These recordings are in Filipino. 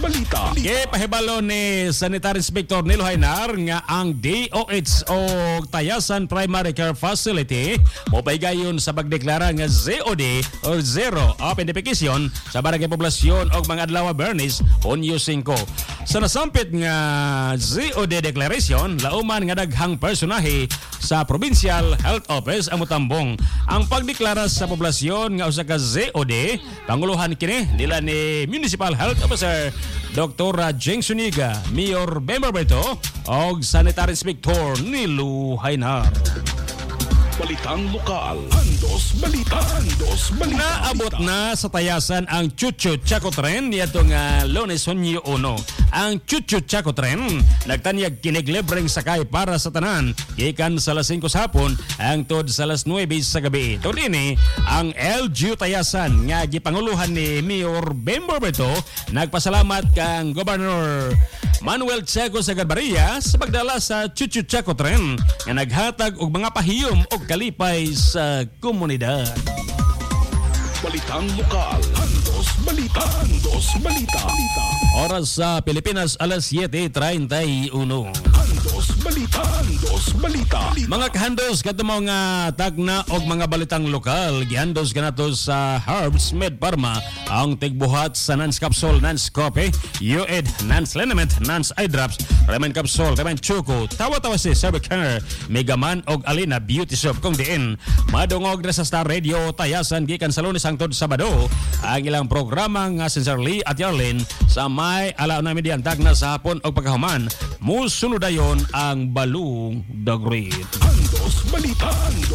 balita. Pahibalo ni Sanitary Inspector Nilo Haynar nga ang DOH o Tayasan Primary Care Facility mopahigayon sa pagdeklara nga ZOD o Zero of Identification sa barangay poblasyon o mga adlaw Bernis Hunyo 5. Sa nasampit nga ZOD declaration, lauman nga daghang personahe sa Provincial Health Office ang mutambong ang pagdeklara sa poblasyon nga usa ka ZOD. Panguluhan kini nila ni Municipal Health Officer Dr. Jeng Suniga, Mayor Bemberberto o Sanitary Inspector Nilo Haynar. Balitang lokal. Andos Balita. Naabot na sa Tayasan ang Chuchu Chaco Tren niadto nga Lunes Hunyo 1. Ang Chuchu Chaco Tren nagtanyag kinig libreng sakay para sa tanan gikan sa alas 5 sa hapon hangtod sa alas 9 sa gabi. Tod ini ang LGU Tayasan nga gipanguluhan ni Mayor Bemberberto nagpasalamat kang Governor Manuel Tiago Sagarbarria sa pagdala sa Chuchu Chaco Tren nga naghatag og mga pahiyom og kalipay sa komunidad. Balitang lokal. Andos Balita. Oras sa Pilipinas, alas 7:31. Andos Balita. Mga kahandos, katong mga tagna og mga balitang lokal, gihandos kanato sa Herbs Med Pharma, ang tigbuhat sa Nance Capsule, Nance Coffee, UED, Nance Liniment, Nance Eye Drops, Remen Capsule, Remen Choco, tawa-tawa si Cervicare, Megaman og Alina Beauty Soap kung diin. Madungog na sa Star Radio, Tayasan, gikan sa Lunes hangtod Sabado, ang ilang programa nga Sincerely at Yarlin sa may alaon na median tagna sa hapon og pagkahuman. Musunod dayon ang Balung the Great. Andos Balita.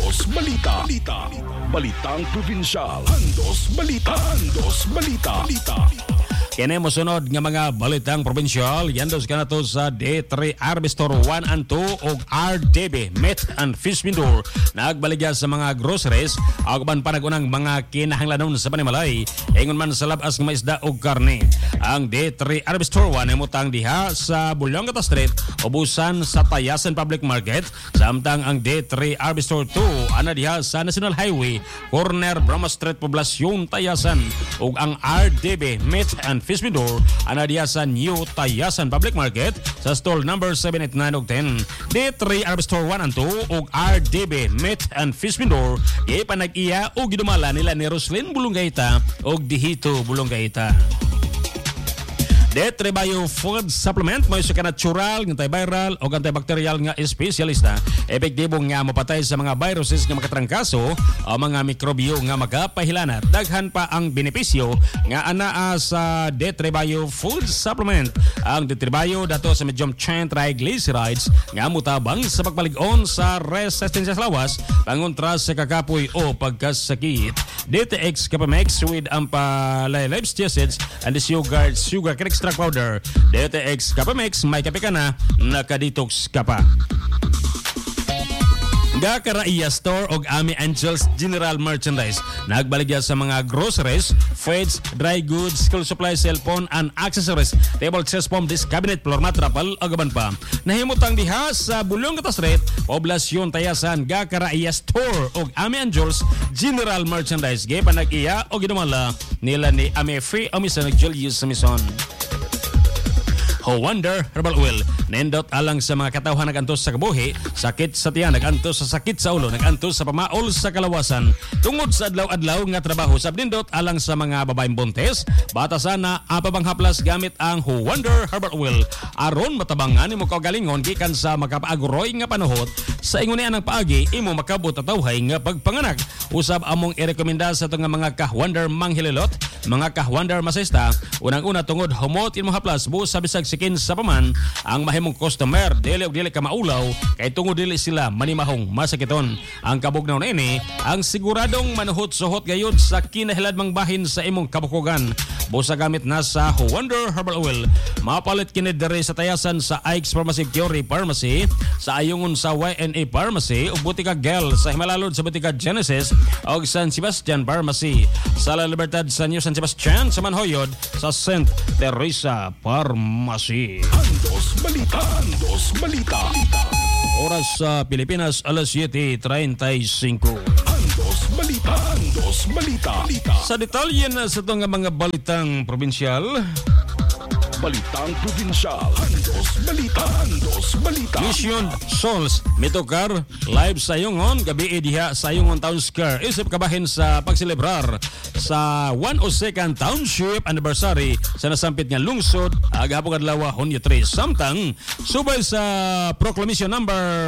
Balitang probinsyal. Andos Balita. Kini mosunod nga mga balitang probinsyal, yandos kanato sa D3 Arbestor 1 and 2 og RDB Meat and Fish Vendor nagbaligya sa mga groceries aguban panagunang mga kinahanglanon sa panimalay ingon man sa labas nga maisda og karne. Ang D3 Arbestor 1 ay mutang diha sa Bulongata Street ubusan sa Tayasan Public Market, samtang ang D3 Arbestor 2 ana diha sa National Highway corner Brahma Street Poblasyon Tayasan, ug ang RDB Meat and Fish Vendor ana diha sa New Tayasan Public Market sa stall number 789 ug 10. D3 Arbestor 1 and 2 ug RDB Meat and Fish Vendor ipanag-iya og gidumala nila ni Roslyn Bulonggaita ug Dihito Bulonggaita. D3 Bio Food Supplement mo isa ka natural, antiviral o antibacterial nga espesyalista. Epektibo nga mapatay sa mga viruses nga makatrangkaso o mga mikrobyo nga makapahilanat. Daghan pa ang benepisyo nga anaa sa D3 Bio Food Supplement. Ang D3 Bio dato sa medium chain triglycerides nga mutabang sa pagpalig-on sa resistensya sa lawas, pangontra sa kakapoy o pagkasakit. DTX Capamex with ang palay-lives acids and the sugar extract powder. DTX Capamex, may kape ka na, nakadetox ka pa. Gakaraiya Store og Ami Angels General Merchandise nagbaligya sa mga groceries, feeds, dry goods, school supplies, cellphone and accessories, table, chest foam, disk cabinet, floor mat, trapal ug uban pa. Nahimutang diha sa Bulongata Street, Poblasyon Tayasan. Gakaraiya Store og Ami Angels General Merchandise gipanag-iya og gidumala nila ni Ami Free Omison ug Julius Samison. Wonder Herbal Oil nindot alang sa mga katawhan nagantos sa kabuhi, sakit sa tiyan, nagantos sa sakit sa ulo, nagantos sa pamaol sa kalawasan tungod sa adlaw-adlaw nga trabaho. Sab nindot alang sa mga babaeng buntes, batasan na apabanghaplas gamit ang Wonder Herbal Oil aron matabangan nimo kaugalingon gikan sa makapaaguroy nga panuhot sa ingunian ng paagi imo makabot atawhay nga pagpanganak. Usab among irekomenda sa itong mga ka-Wonder manghililot, mga ka-Wonder masista, unang-una tungod humot imong haplas buos sa bisag sikin sa paman ang mahimong customer dili og dili ka maulaw kay tungod dili sila manimahong masakiton. Ang kabugnaw na ini ang siguradong manuhot-suhot gayud sa kinahiladmang bahin sa imong kabukugan. Busa gamit na sa Wonder Herbal Oil. Mapalit kini diri sa Tayasan sa Ike's Pharmacy Curie Pharmacy, sa Ayungon sa YNA Pharmacy ug Butika Gel sa Himalalod sa Butika Genesis ug San Sebastian Pharmacy, sa La Libertad sa New San Sebastian, sa Manhoyod sa St. Teresa Pharmacy. Andos Balita. Oras sa Pilipinas, alas 7:35. Andos Balita. Sa detalye na sa itong mga balitang probinsyal, Balitang Probinsyal. Andos Balita. Andos Balita. Mission Souls Mitokar live sa Yungon gabi diha sa Yungon Town Square isip kabahin sa pagselebrar sa 102nd Township Anniversary sa nasampit nga lungsod agahapon adlaw Hunyo 3 samtang subay sa Proclamation number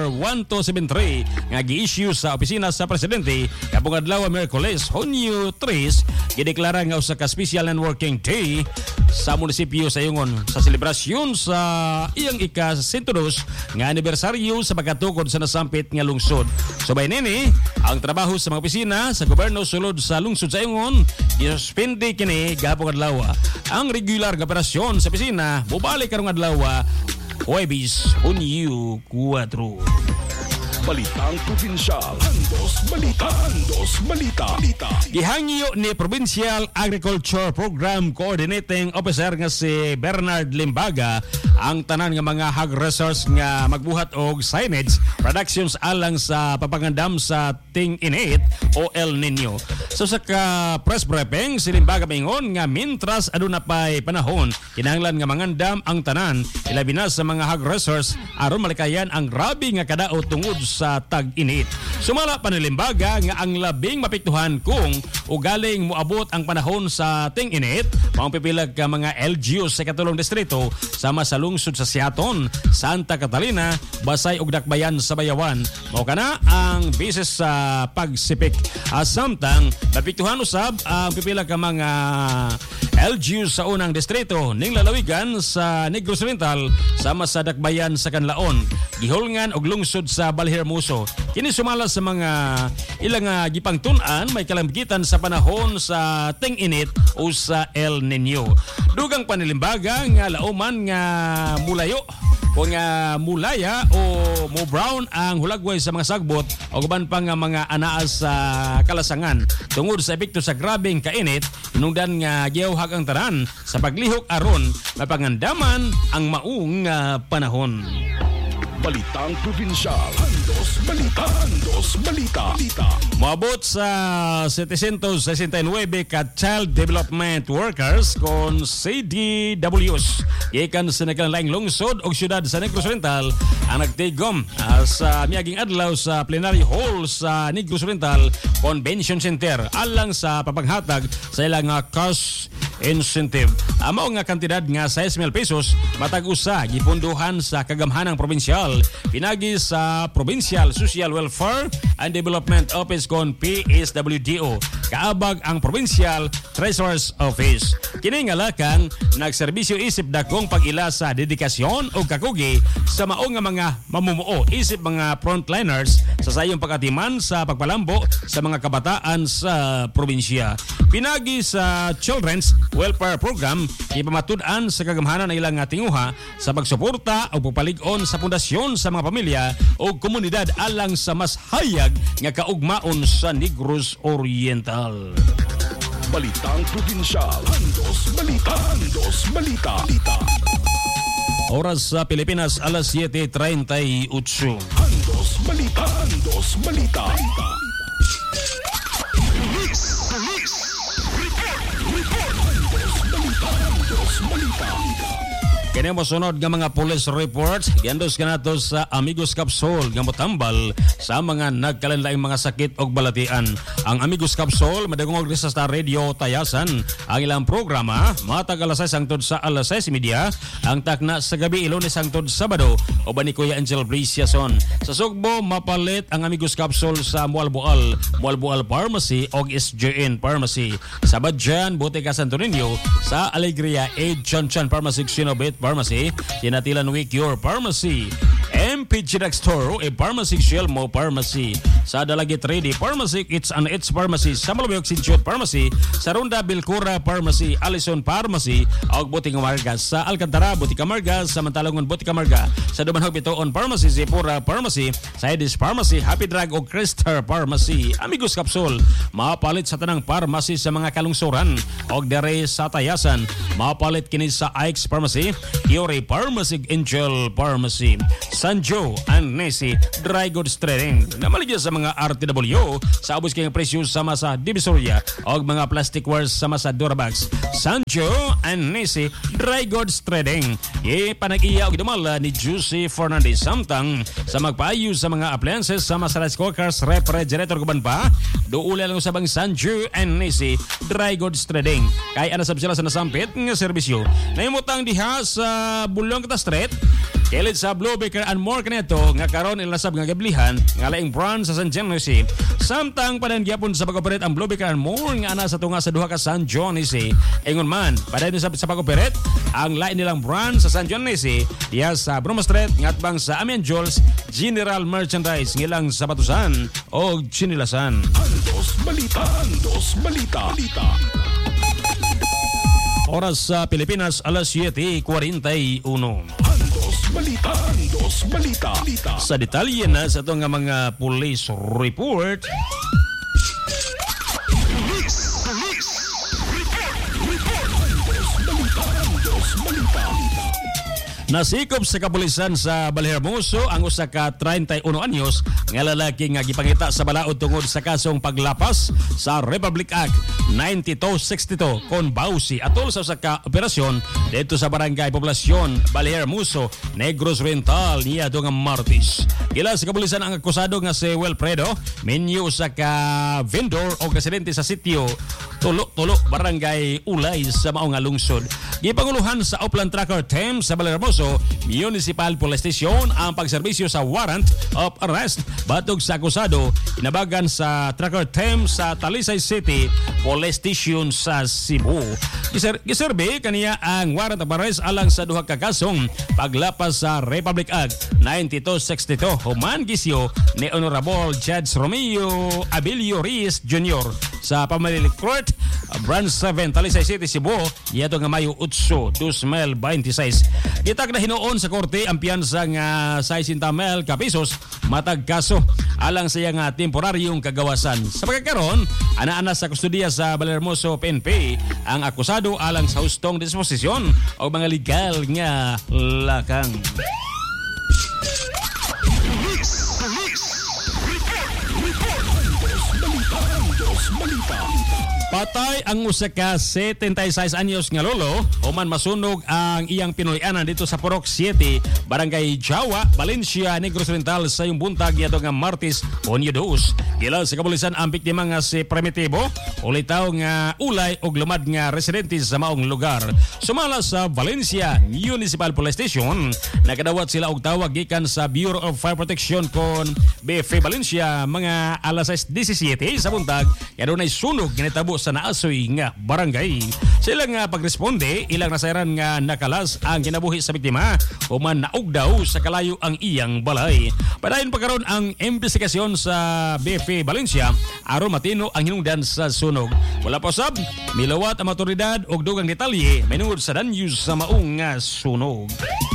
1273 nga gi-issue sa opisina sa presidente gahapon adlaw Miyerkules Hunyo 3 gideklara nga usa ka special and working day sa munisipyo sa Yungon sa selebrasyon sa iyang ika-102 nga anibersaryo sa pagkatukod sa nasampit nga lungsod. Subay nini, ang trabaho sa mga opisina sa gobyerno sulod sa lungsod sa Yungon gisuspende kini gahapon adlaw. Ang regular nga operasyon sa opisina mobalik karong adlaw Huwebes Hunyo 4. Balitang Probinsyal. Andos Balita. Andos Balita. Gihangyo ni Provincial Agriculture Program Coordinating Officer nga si Bernard Limbaga ang tanan nga mga hog resource nga magbuhat og signage productions alang sa papangandam sa ting-init o El Nino. So sa ka press briefing si Limbaga mingon nga mintras aduna pay panahon kinahanglan nga mangandam ang tanan ilabi na sa mga hog resource aron malikayan ang grabe nga kadaot tungod sa tag-init. Sumala pa ni Limbaga nga ang labing mapiktuhan kung ugaling moabot ang panahon sa ting-init maong pipilag ka mga LGUs sa katulong distrito sama sa lungsod sa Siaton, Santa Catalina, Basay ug Dakbayan sa Bayawan. Mao kana ang bisis sa pagsipik. Samtang napiktuhan usab ang pipilag ka mga LGUs sa unang distrito ning lalawigan sa Negros Oriental sama sa Dakbayan sa Kanlaon, Gihulngan ug lungsod sa Balhermoso. Kini sumala sa mga ilang gipangtun-an may kalambigitan sa panahon sa ting-init o sa El Nino. Dugang panilimbaga nga lauman nga mulayo o nga mulaya o mo brown ang hulagway sa mga sagbot o guban pa nga mga anaas sa kalasangan tungod sa epekto sa grabeng kainit hinungdan nga giyawhag ang tanan sa paglihok aron mapangandaman ang maung panahon. Balitang Probinsyal. Andos Balita. Andos Balita. Moabot sa 769 ka Child Development Workers kon CDWs gikan sa nagkalaing lungsod o syudad sa Negros Oriental ang nagtigom sa miaging adlaw sa plenary hall sa Negros Oriental Convention Center alang sa papaghatag sa ilang cash incentive. Amo nga kantidad nga 6,000 pesos matag usa gipunduhan sa kagamhanang probinsyal pinagi sa Provincial Social Welfare and Development Office kon PSWDO kaabag ang Provincial Treasurer's Office. Kini nga lakang nagserbisyo isip dakong pag-ila sa dedikasyon o kakugi sa maong nga mga mamumuo isip mga frontliners sa sayong pag-atiman sa pagpalambo sa mga kabataan sa probinsya. Pinagi sa Children's Welfare Program ipamatud-an sa kagamhanan ng ilang tinguha sa pagsuporta o pagpalig-on sa pundasyon sa mga pamilya o komunidad alang sa mas hayag nga kaugmaon sa Negros Oriental. Balitang Probinsyal. Andos Balita. Andos Balita. Oras sa Pilipinas alas 7:38. Andos Balita. Andos Balita. Andos Balita. Kini mo sunod nga mga police reports giandos kanato sa Amigos Capsule nga motambal sa mga nagkalanlaing mga sakit og balatian. Ang Amigos Capsule madagong og sa radio Tayasan. Ang ilang programa matag alas 6 hangtod sa alas 6:30, ang takna sa gabi Lunes hangtod Sabado uban ni Kuya Angel Briciason. Sa Sugbo mapalit ang Amigos Capsule sa Mualboal Pharmacy og SJN Pharmacy. Sa Badjan Botica Santo Niño, sa Alegria Aid Chanchan Pharmacy Sinobet Pharmacy, Tinatilan Wicure Pharmacy, MPG Drugstore, Pharmacy Shelmo Pharmacy, sa Dalagit Ready Pharmacy, It's an It's Pharmacy, sa Malabayog Sinchot Pharmacy, sa Ronda Bilcura Pharmacy, Allison Pharmacy, og Butika Marga, sa Alcantara Butika Marga, sa Mantalangon Butika Marga, sa Dumanhog Bitoon Pharmacy, Zipura Pharmacy, sa Edis Pharmacy, Happy Drug o Crystal Pharmacy. Amigos Capsule, mapalit sa tanang pharmacy sa mga kalungsuran og dere sa Tayasan, mapalit kini sa Ike's Pharmacy, Yuri Pharmacy, Angel Pharmacy, San Sanjo and Nessie Dry Goods Trading. Namaligya sa mga RTW sa abos kayong presyo sama sa Divisoria o mga plasticware sama sa Durabox. Sanjo and Nessie Dry Goods Trading. Panag-iya o gidumala ni Juicy Fernandez samtang sa magpaayo sa mga appliances sama sa rice cookers, refrigerator kuban pa. Doula lang usabang Sanjo and Nessie Dry Goods Trading. Kay anasab sila sa nasampit nga serbisyo. Naimutang diha sa Bulong Kita Street. Kilid sa Blue Baker and More kanito nga karon ilasab nga gablihan nga laing brand sa San Jose. Samtang padan gyapon sa pag-operate ang Blue Baker and More nga ana sa tunga sa duha ka San Jose. Ingon man, padan sa pag-operate ang lain nilang brand sa San Jose diya sa Broma Street ngatbang sa Amian Jules General Merchandise ngilang sabatusan o chinilasan. Andos Balita. Andos Balita. Oras sa Pilipinas, alas 7:41. Andos Balita. Sa detalye na sa itong mga police report. Andos Balita. Nasikop sa kapulisan sa Balhermoso ang usa ka 31 anyos nga lalaki nga gipangita sa balaod tungod sa kasong paglapas sa Republic Act 9262 kon bawsi atol sa usa ka operasyon dito sa barangay Poblasyon Balhermoso, Negros Oriental niya nga Martes. Kila sa kapulisan ang akusado nga si Wilfredo Menyo sa ka vendor o residente sa sitio Tulo barangay Ulay sa maong nga lungsod. Gipanguluhan sa Upland Tracker Team sa Balhermoso Municipal Police Station ang pagserbisyo sa warrant of arrest batog sa akusado inabagan sa Tracker Team sa Talisay City Police Station sa Cebu. Giserbe kaniya ang warrant of arrest alang sa duha ka kasong paglapas sa Republic Act 9262 human gisyo ni Honorable Judge Romeo Abilio Reyes Jr. sa Pamilya Court Branch 7 Talisay City Cebu yato nga Mayo 8, 2026. Kitag na hinuon sa korte ang piyansa nga 60,000 pesos matag kaso alang sa nga temporaryong kagawasan. Sa pagkakaroon, ana-ana sa kustudiya sa Balhermoso PNP ang akusado alang sa hustong disposisyon o mga legal nga lakang. Andos Balita. Patay ang usa ka 76 anyos nga lolo human masunog ang iyang pinulianan dito sa Purok 7, Barangay Jawa, Valencia, Negros Oriental sa yung buntag yato nga Martes, Hunyo 2. Gila sa kapulisan ang biktima nga si Primitivo, ulitaw nga ulay og lumad nga residente sa maong lugar. Sumala sa Valencia Municipal Police Station, nakadawat sila og tawag gikan sa Bureau of Fire Protection kon BF Valencia mga alas 6:17 sa buntag ya dunay sunog ginitabo sa naasoy nga barangay. Sila nga pagresponde, ilang nasairan nga nakalas ang kinabuhi sa biktima human naog daw sa kalayo ang iyang balay. Padayon pagkaroon ang investigasyon sa BF Valencia aron matino ang hinungdan sa sunog. Wala pa sab, milawat ang otoridad og dugang detalye menungod sa danyos sa maong nga sunog.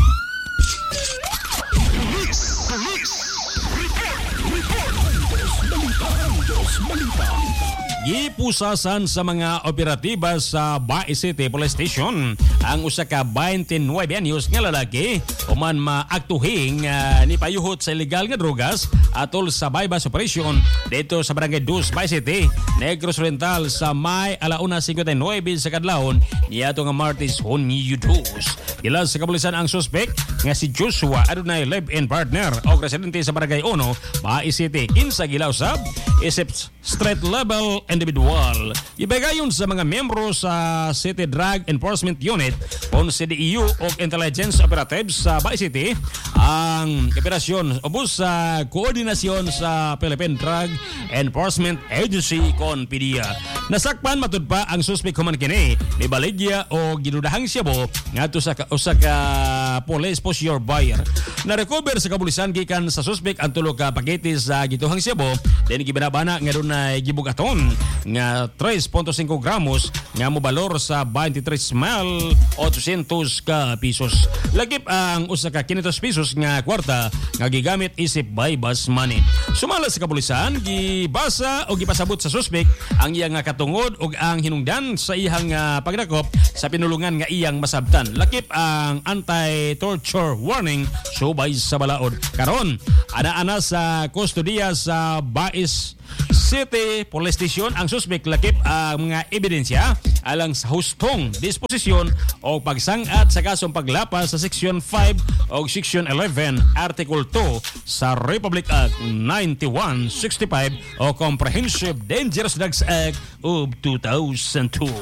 Andos Balita. Gipusasan sa mga operatiba sa Bae City Police Station ang usa ka 29 anyos nga lalaki human maaktuhing ni payuhot sa illegal nga drogas atol sa bypass operation dito sa Barangay 2 Bae City, Negros Oriental sa May 1:59 sa kadlawon niadto nga Martes, Hunyo 2. Gila sa kapulisan ang suspect nga si Joshua adunay live-in partner o residente sa Barangay 1, Bae City. Kinsa gilausab isip street level individual. Ibagayon sa mga membro sa City Drug Enforcement Unit o CDEU o Intelligence Operatives sa Bae City ang operasyon ubos sa koordinasyon sa Philippine Drug Enforcement Agency kon PDEA. Nasakpan matud pa ang suspect human kini ni baligya o ginudahang siyabo ngadto sa usa ka police post your buyer. Na-recover sa kapulisan gikan sa suspect ang tulo ka pakete sa gituhang siyabo then gibanabana nga dunay gibugaton nga 3.5 gramos nga mobalor sa 23,800 ka pesos. Lagip ang usa ka 500 pesos nga kwarta nga gigamit isip bypass money. Sumala sa kapulisan, gibasa o gipasabot sa suspek ang iyang katungod ug ang hinungdan sa iyang pagdakop sa pinulungan nga iyang masabtan. Lakip ang anti-torture warning subay sa balaod. Karon, ana-ana sa kustodiya sa Bais City Police Station ang suspek. Lakip ang mga ebidensya alang sa hustong disposisyon o pagsangat sa kasong paglapas sa Section 5 o Section 11 Article 2 sa Republic Act 9165 o Comprehensive Dangerous Drugs Act of 2002.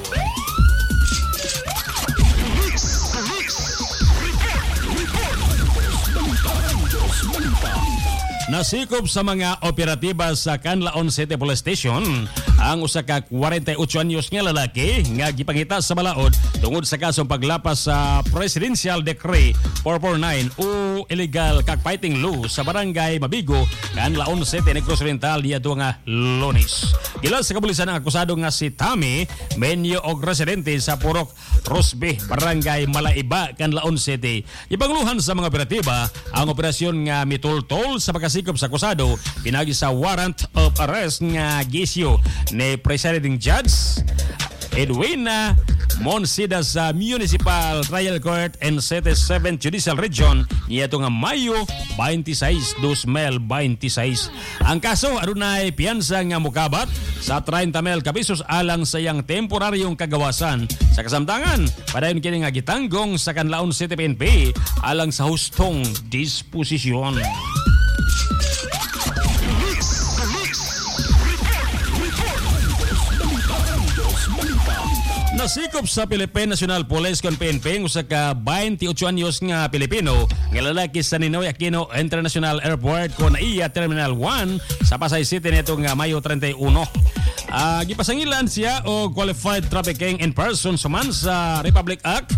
Nasikop sa mga operatiba sa Canlaon City Police Station ang usa ka 48 anyos nga lalaki nga gipangita sa balaod tungod sa kasong paglapas sa Presidential Decree 449 o illegal cockfighting law sa barangay Mabigo, Canlaon City, Negros Oriental niadto nga Lunes. Gila sa kapulisan ang akusado nga si Tommy, menyo og residente sa Purok Rosbe, barangay Malaiba, Canlaon City. Ipangluhan sa mga operatiba ang operasyon nga mitultol sa pagkasikop sa akusado pinagi sa warrant of arrest nga gisyo ni Presiding Judge Edwina Monsida sa Municipal Trial Court and City 7th Judicial Region niyato nga Mayo 26, 2026. Ang kaso adunay piyansa nga mukabat sa 30,000 pesos alang sa iyang temporaryong kagawasan. Sa kasamtangan, padayon kini nga gitanggong sa Canlaon City PNP alang sa hustong disposisyon. Nasikop sa Philippine National Police kon PNP usa ka 28 anyos nga Pilipino nga lalaki sa Ninoy Aquino International Airport kon iya Terminal 1 sa Pasay City nito nga Mayo 31. Gipasangilan siya o qualified trafficking in person suman sa Republic Act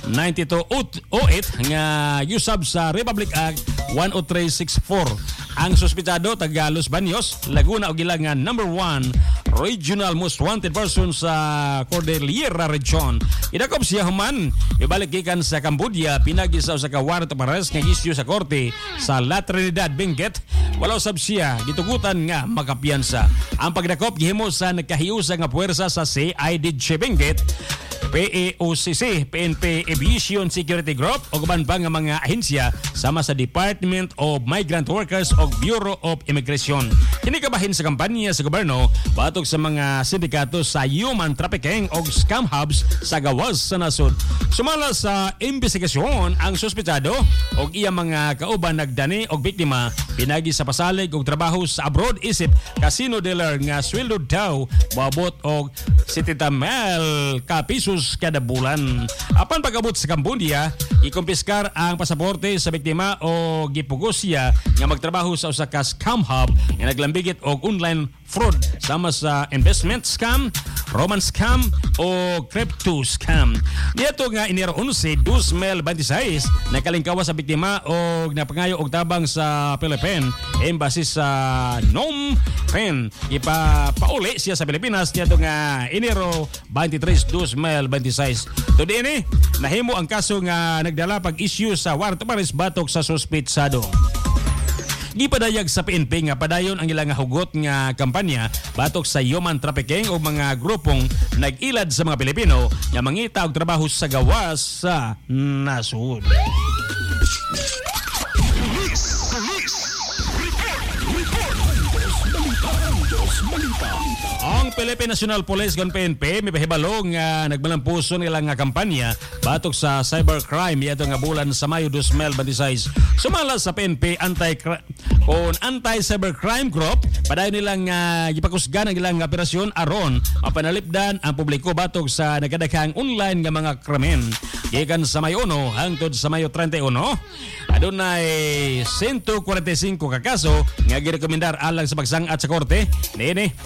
9208 nga yusab sa Republic Act 10364. Ang suspitado taga Los Baños, Laguna og ilang nga number 1 regional most wanted person sa Cordillera Region. Idakop siya human ibalik gikan sa Cambodia pinagi sa usa ka warrant of arrest nga gisyu sa korte sa La Trinidad, Benguet. Wala usab siya gitugutan nga makapiyansa. Ang pagdakop gihimo sa nagkahiusa nga puwersa sa CIDG Benguet, PAOCC, PNP Aviation Security Group o guban pa nga mga ahensya sama sa Department of Migrant Workers o Bureau of Immigration. Kinikabahin sa kampanya sa gobyerno batok sa mga sindikato sa human trafficking o scam hubs sa gawas sa nasod. Sumala sa investigasyon ang suspitado o iya mga kauban nagdani og biktima pinagi sa pasalig og trabaho sa abroad isip casino dealer nga sweldo daw moabot og 70,000 pesos kada bulan. Apan pag-abot sa Cambodia, ikumpiskar ang pasaporte sa biktima o gipugos siya nga magtrabaho sa usa ka scam hub nga naglambigit og online fraud sama sa investment scam, romance scam o crypto scam. Niyato nga Enero 11, 2026, nakalingkawa sa biktima og napangayo og tabang sa Philippine Embassy sa Phnom Penh. Ipapauli siya sa Pilipinas niyato nga Enero 23, 2026. Today ni nahimo ang kaso nga nagdala pag-issue sa warrant of arrest batok sa suspitsado. Gipadayag sa PNP nga padayon ang ilang hugot nga kampanya batok sa human trafficking o mga grupong nag-ilad sa mga Pilipino nga mangita og trabaho sa gawas sa nasud. Ang Philippine National Police kon PNP may pahibalo nga nagmalampuson ilang nga kampanya batok sa cybercrime iadto nga bulan sa Mayo 2026. Sumala sa PNP anti-cybercrime group padayon nilang gipakusgan ang ilang operasyon aron mapanalipdan ang publiko batok sa nagadaghang online nga mga krimen. Gikan sa Mayo 1 hangtod sa Mayo 31 adunay 145 ka kaso nga girekomendar alang sa pagsangat sa korte. Niini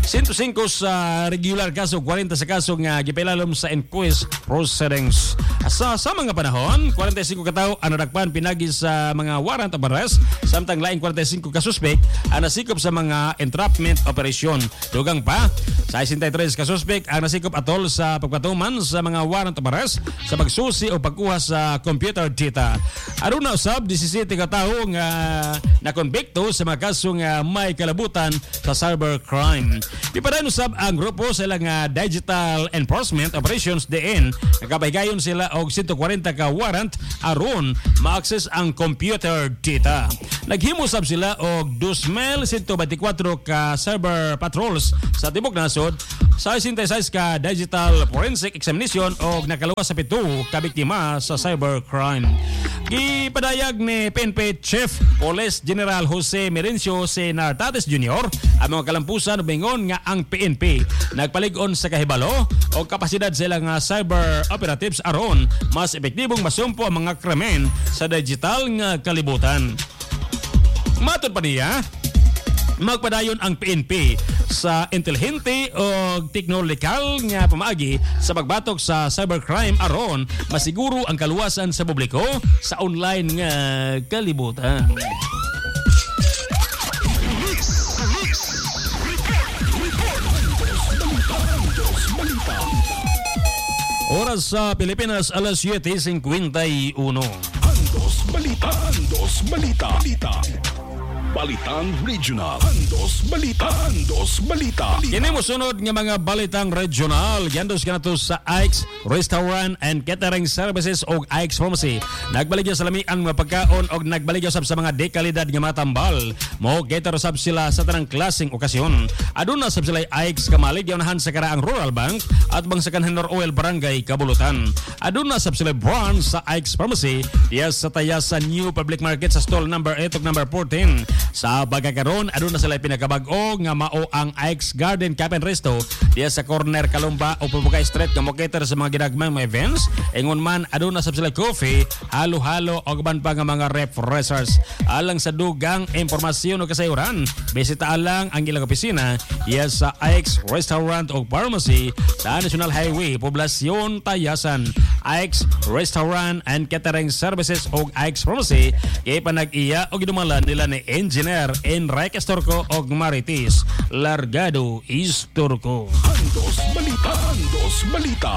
105 sa regular kaso, 40 sa kaso nga gipailalom sa inquest proceedings. Sa mga panahon, 45 katao ang nadakpan pinagi sa mga warrant of arrest, samtang laing 45 ka suspek ang nasikop sa mga entrapment operation. Dugang pa, sa 63 ka suspek ang nasikop atol sa pagpatuman sa mga warrant of arrest sa pagsusi o pagkuha sa computer data. Aduna usab 17 katao nga nakonbikto sa mga kaso nga may kalabutan sa cybercrime. Pipadayon usab ang grupo sa ilang Digital Enforcement Operations DN. Nakabaygayon sila og 140 ka warrant aron ma-access ang computer data. Naghimo sab sila og 2,124 ka cyber patrols sa tibok nasod, sa 66 ka digital forensic examination og nakaluwas sa 7 ka biktima sa cybercrime. Gipadayag ni PNP Chief Police General Jose Merencio Nartates Jr. ang mga kalampusan bingon nga ang PNP nagpalig-on sa kahibalo o kapasidad sa ilang cyber operatives aron mas epektibong masumpo ang mga krimen sa digital nga kalibutan. Matod pa niya, magpadayon ang PNP sa intelihente o teknolikal nga pamaagi sa pagbatok sa cybercrime aron masiguro ang kaluwasan sa publiko sa online nga kalibutan. Oras sa Pilipinas, alas 7:51. Andos Balita. Andos Balita. Balitang Regional. Andos Balita. Andos Balita. Kini mo sunod nga mga balitang regional. Yandos ka na to sa Ike's Restaurant and Catering Services o Ike's Pharmacy. Nagbaligya sa lami ang mga pagkaon o nagbaligya sab sa mga dekalidad nga mga tambal. Mo cater sab sila sa tanang klaseng okasyon. Aduna sab sila Ike's kamaligyaw sa karaang Rural Bank at bang sa Kanhenor Oil Barangay Kabulutan. Aduna sab sila branch sa Ike's Pharmacy diya sa taya sa New Public Market sa stall number 8 ug number 14. Sa pagkakaroon, aduna sila pinakabag-o nga mao ang Ike's Garden Cap and Resto diya sa corner Kalumba o Pupukay Street nga mokater sa mga ginagmang mga events. Ingon man, aduna sab sila coffee, halo-halo o gaban pa nga mga refreshers. Alang sa dugang impormasyon o kasayuran, bisita lang ang ilang opisina diya sa Ike's Restaurant o Pharmacy sa National Highway, Poblasyon, Tayasan. Ike's Restaurant and Catering Services o Ike's Pharmacy kay panag-iya o gidumalan nila ni Engineer Enrique Estorco o Maritis Largado Istorco. Andos Balita. Andos Balita.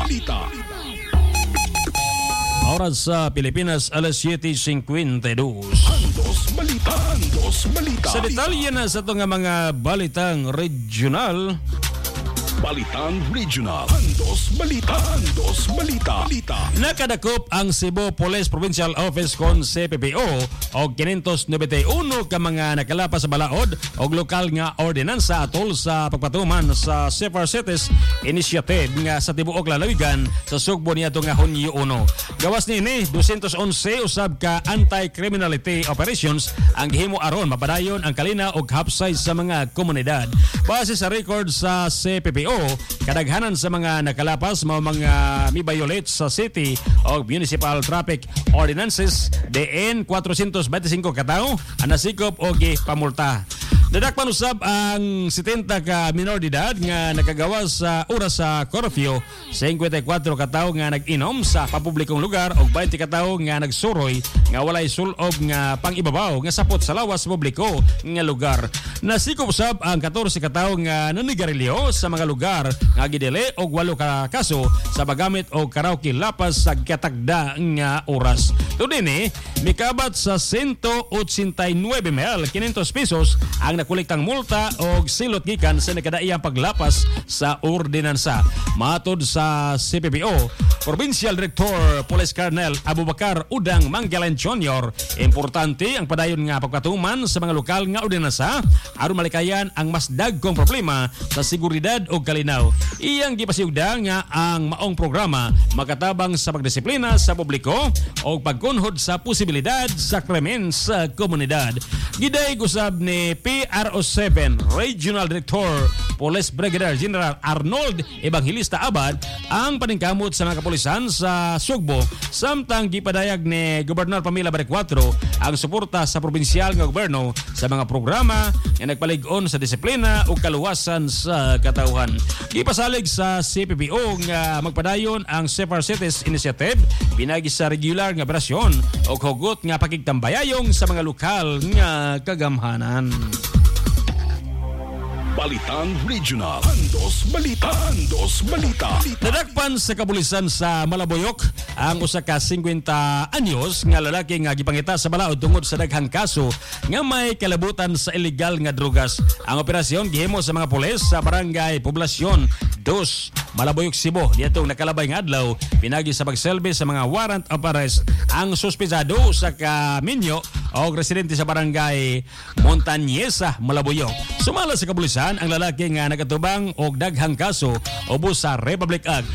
Oras sa Pilipinas, alas 7:52. Andos Balita. Andos Balita. Sa detalye na sa ito nga mga balitang regional. Balitang Regional. Andos Balita. Andos Balita. Nakadakop ang Cebu Police Provincial Office kon CPPO o 591 ka mga nakalapas sa balaod o lokal nga ordinansa atol sa pagpatuman sa Safer Cities Initiative nga sa tibuok lalawigan sa Sugbo niadto nga Hunyo 1. Gawas niini 211 usab ka anti-criminality operations ang gihimo aron mapadayon ang kalina og hapsay sa mga komunidad. Base sa record sa CPPO, kadaghanan sa mga nakalapas mao mga mi-violate sa city o municipal traffic ordinances DN 425 katao ang nasikop o gipamulta. Dadakpan usab ang 70 ka minor de edad nga nakagawas sa oras sa curfew, 54 katao nga nag-inom sa papublikong lugar o 20 katao nga nagsuroy nga walay sulob nga pangibabaw nga sapot sa lawas publiko nga lugar. Nasikop usab ang 14 katao nga nanigarilyo sa mga lugar nga gidele og 8 ka kaso sa paggamit og karaoke lapas sa katagda nga oras. Tudini mikabat sa 189,500 pesos ang nakuliktang multa o silot gikan sa nakadaiyang paglapas sa ordinansa. Matod sa CPPO, Provincial Director Police Colonel Abubakar Udang Manggalan Jr., importante ang padayon nga pagpatuman sa mga lokal nga ordinansa aron malikayan ang mas dagkong problema sa seguridad o kalinaw. Iyang gipasiugda nga ang maong programa makatabang sa pagdisiplina sa publiko o pagkunhod sa posibilidad sa krimen sa komunidad. Giday gusab ni PRO7 Regional Director Police Brigadier General Arnold Evangelista Abad ang paningkamot sa mga kapulisan sa Sugbo samtang gipadayag ni Gobernador Pamela Barek 4 ang suporta sa probinsyal nga gobyerno sa mga programa nga nagpalig-on sa disiplina ug kaluwasan sa katawhan. Gipasalig sa CPPO nga magpadayon ang Safer Cities Initiative pinagi sa regular nga operasyon ug hugot nga pakigtambayayong sa mga lokal nga kagamhanan. Balitang Regional. Andos Balita. Andos Balita. Nadakpan sa kapulisan sa Malaboyok ang usa ka 50 anyos nga lalaki nga gipangita sa balaod tungod sa daghang kaso nga may kalabutan sa illegal nga drugas. Ang operasyon gihimo sa mga pulis sa barangay Poblasyon 2, Malaboyok, Cebu. Diyatong nakalabay nga adlaw pinagi sa pagselbe sa mga warrant of arrest ang suspetsado sa kaminyo o residente sa barangay Montañesa, Malaboyok. Sumala sa kapulisan ang lalaki nga nagatubang og daghang kaso ubos sa Republic Act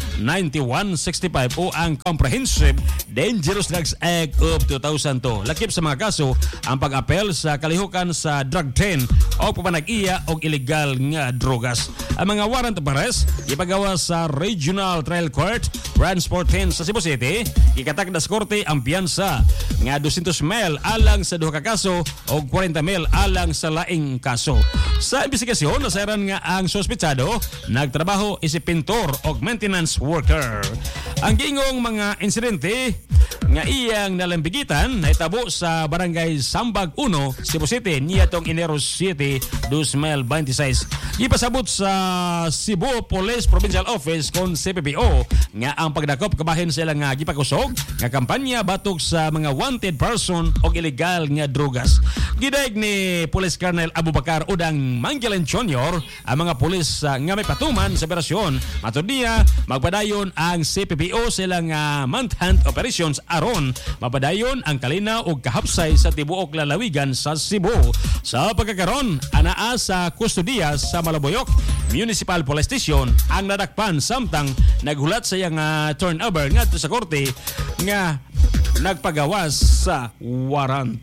9165 o ang Comprehensive Dangerous Drugs Act of 2002. Lakip sa mga kaso ang pag-apel sa kalihukan sa drug trade o papanag-iya og illegal nga drogas. Ang mga warrant of arrest ipagawa sa Regional Trial Court Branch 14 sa Cebu City. Ikatak na sa korte ang piyansa nga 200 mil alang sa duha ka kaso o 40 mil alang sa laing kaso. Sa investigasyon, nasaran nga ang sospetsado nagtrabaho isip pintor o maintenance worker. Ang giingong mga insidente nga iyang nalambigitan nahitabo sa barangay Sambag 1, Cebu City niyatong Enero 7, 2026. Ipasabot sa Cebu Police Provincial Office kon CPPO nga ang pagdakop kabahin sila nga gipakusog nga kampanya batok sa mga wanted person o illegal nga drogas. Gidaig ni Police Colonel Abubakar Udang Manggalan Jr. ang mga pulis nga may patuman sa operasyon. Matod niya, magpadayon ang CPPO sila nga manhunt operations aron mapadayon ang kalinaw ug kahapsay sa tibuok lalawigan sa Cebu. Sa pagkakaron, anaa sa kustudiya sa Malaboyok Municipal Police Station ang nadakpan samtang naghulat sa iyang turnover ngadto sa korte nga nagpagawas sa warrant.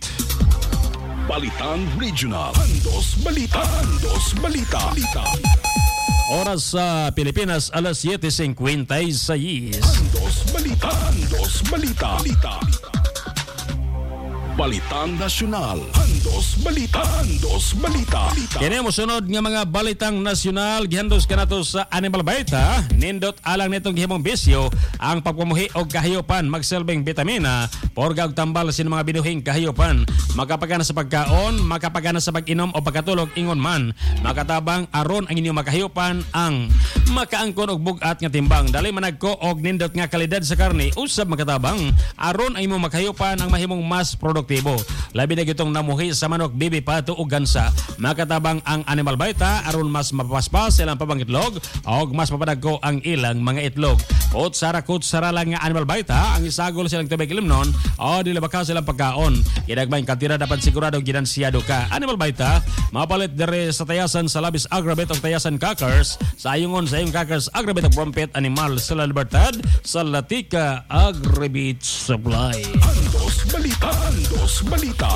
Balitang Regional. Andos Balita. Andos Balita. Oras sa Pilipinas, alas 7:56. Andos Balita. Andos Balita. Balitang Nasyonal. Andos Balita. Andos Balita. Kini mo sunod nga mga balitang nasyonal gihandos kanato sa Animal Balita. Nindot alang nitong gihimong bisyo ang pagpamuhi og kahayopan magselbing bitamina porga og tambal sa mga binuhing kahayopan. Makapagana sa pagkaon, makapagana sa pag-inom o pagkatulog ingon man. Makatabang aron ang inyong makahayopan ang makaangkon og bugat nga timbang. Dali managko og nindot nga kalidad sa karne usab makatabang aron ang imong makahayopan ang mahimong mas produktibo. Labi na gitong namuhi sa manok, bibi, pato ug gansa. Makatabang ang Animal Balita aron mas mapaspas silang pabangitlog o mas mapadagko ang ilang mga itlog. Kutsara lang nga Animal Balita ang isagol silang tubig ilimnon o dilabaka silang pagkaon. Kinagmayng kantira dapat sigurado ginansyado ka. Animal Balita mapalit dere sa tayasan sa labis agrabit o tayasan crackers sa ayungon sa iyong crackers agrabit o Prompet Animal sa La Libertad sa Latika Agribit Supply. Andos Balita. Andos Balita.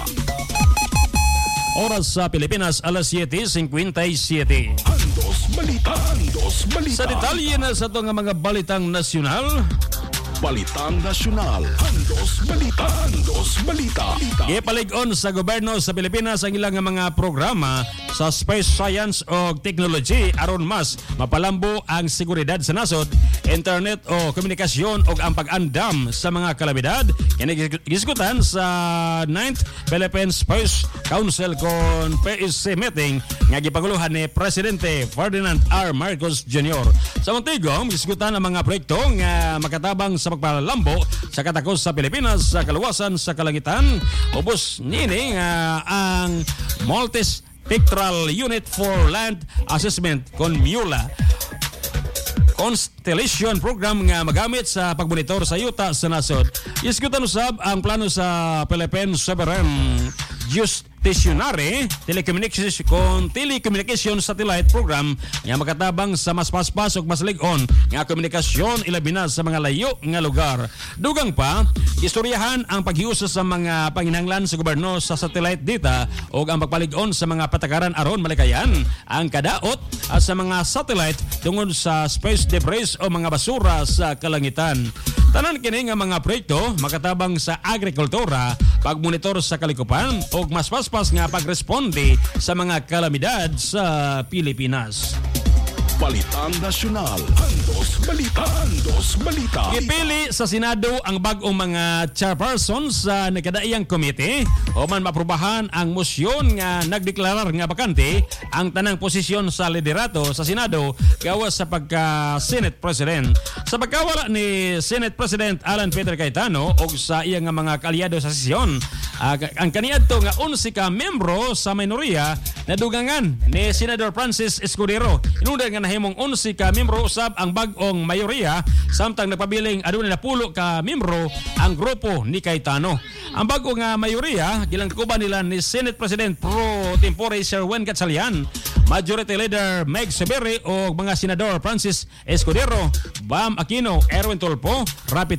Oras sa Pilipinas, alas 7:57. Andos Balita. Andos Balita. Sa detalye na sa ito nga mga balitang nasyonal, Balitang Nasyonal. Andos Balita. Andos Balita. ipalig-on sa gobyerno sa Pilipinas ang ilang mga programa sa space science o technology aron mas mapalambo ang seguridad sa nasod, internet o komunikasyon o ang pag-andam sa mga kalabidad. Giniskutan sa 9th Philippine Space Council kon PSC meeting nga gipanguluhan ni Presidente Ferdinand R. Marcos Jr. Sa Montigong, giniskutan ang mga proyekto nga makatabang sa pagpalambo sa katakos sa Pilipinas sa kaluwasan sa kalangitan. Ubos nini ang Multispectral Unit for Land Assessment kon MULA Constellation Program nga magamit sa pagmonitor sa yuta sa nasod. Iskutan usab ang plano sa Philippine Sovereign Stationary Telecommunication Satellite Program nga makatabang sa mas paspas ug mas lig-on nga komunikasyon ilabi na sa mga layo nga lugar. Dugang pa, istoryahan ang paghiusa sa mga panginahanglan sa gobyerno sa satellite data ug ang pagpalig-on sa mga patakaran aron malikayan ang kadaot sa mga satellite tungod sa space debris o mga basura sa kalangitan. Tanan kini nga mga proyekto makatabang sa agrikultura, pagmonitor sa kalikupan ug mas paspas nga pagresponde sa mga kalamidad sa Pilipinas. Balitang Nasyonal. Andos Balita. Andos Balita. Gipili sa Senado ang bag-ong mga chairperson sa nakadaiyang komite o man maprubahan ang motion nga nagdeklarar nga bakante ang tanang posisyon sa liderato sa Senado gawas sa pagka-Senate President. Sa pagkawala ni Senate President Alan Peter Cayetano o sa iyang mga kaalyado sa sesyon, ang kaniadto nga 11 ka membro sa minorya nadugangan ni Senador Francis Escudero. Inunda nga nahimong 11 ka membro usab ang bag-ong mayorya samtang nagpabiling adunay na 10 ka membro ang grupo ni Cayetano. Ang bago nga mayorya gilangkuban nila ni Senate President pro tempore Sir Wen Gatchalian, Majority Leader Meg Seberi o mga Senador Francis Escudero, Bam Aquino, Erwin Tulfo, Rapi